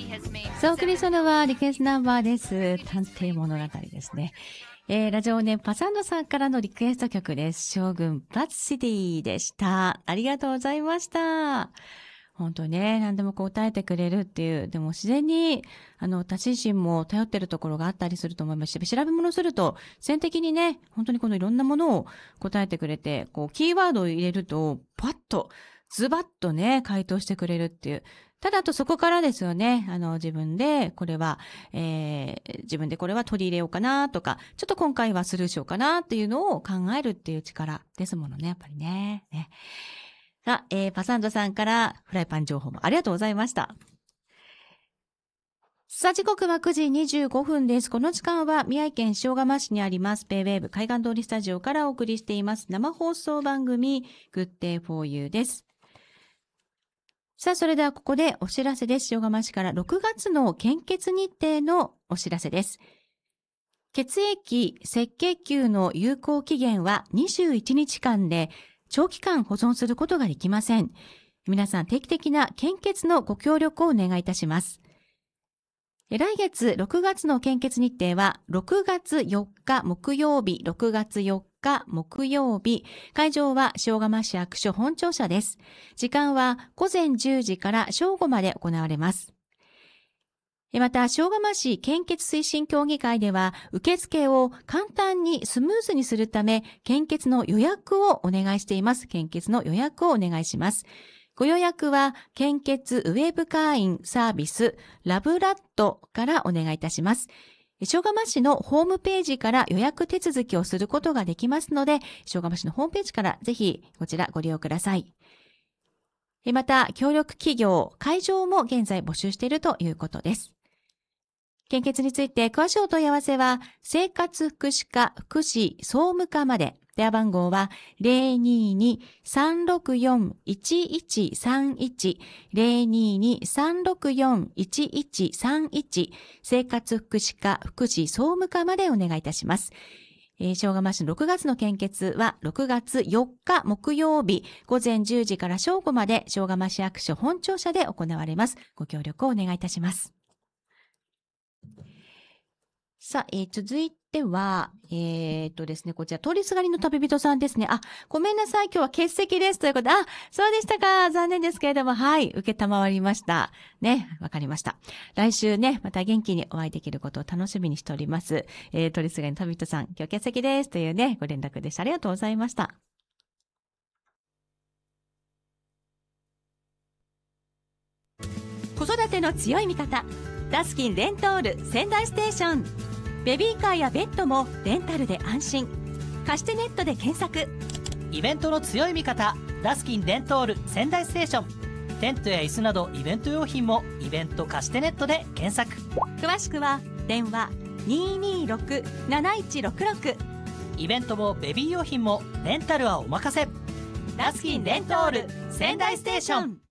そうお送りしたのはリクエストナンバーです。探偵物語ですね。ラジオネームパサンドさんからのリクエスト曲です。将軍バツシティでした。ありがとうございました。本当ね、何でも答えてくれるっていう、でも自然に、私自身も頼ってるところがあったりすると思いますし、調べ物すると、線的にね、本当にこのいろんなものを答えてくれて、キーワードを入れると、パッと、ズバッとね、回答してくれるっていう。ただ、あとそこからですよね、自分でこれは取り入れようかなとか、ちょっと今回はスルーしようかなっていうのを考えるっていう力ですものね、やっぱりね。さあ、パサンドさんからフライパン情報もありがとうございました。さあ、時刻は9時25分です。この時間は宮城県塩釜市にありますベイウェーブ海岸通りスタジオからお送りしています生放送番組 Good Day for You です。さあ、それではここでお知らせです。塩釜市から6月の献血日程のお知らせです。血液赤血球の有効期限は21日間で長期間保存することができません。皆さん定期的な献血のご協力をお願いいたします。来月6月の献血日程は6月4日木曜日、6月4日木曜日、会場は塩釜市役所本庁舎です。時間は午前10時から正午まで行われます。また、塩釜市献血推進協議会では、受付を簡単にスムーズにするため、献血の予約をお願いしています。献血の予約をお願いします。ご予約は、献血ウェブ会員サービス、ラブラッドからお願いいたします。塩釜市のホームページから予約手続きをすることができますので、塩釜市のホームページからぜひこちらご利用ください。また、協力企業、会場も現在募集しているということです。献血について詳しいお問い合わせは、生活福祉課福祉総務課まで。電話番号は 022-364-1131 022-364-1131 生活福祉課福祉総務課までお願いいたします。塩釜市の6月の献血は6月4日木曜日午前10時から正午まで塩釜市役所本庁舎で行われます。ご協力をお願いいたします。さあ、続いては、ですね、こちら、通りすがりの旅人さんですね。ごめんなさい、今日は欠席です。ということで、そうでしたか。残念ですけれども、はい、受けたまわりました。ね、わかりました。来週ね、また元気にお会いできることを楽しみにしております。通りすがりの旅人さん、今日欠席です。というね、ご連絡でした。ありがとうございました。子育ての強い味方、ダスキンレントール仙台ステーション。ベビーカーやベッドもレンタルで安心。貸してネットで検索。 イベントの強い味方、ダスキンレントール仙台ステーション。テントや椅子などイベント用品もイベント貸してネットで検索。 詳しくは電話 226-7166。 イベントもベビー用品もレンタルはお任せ。 ダスキンレントール仙台ステーション。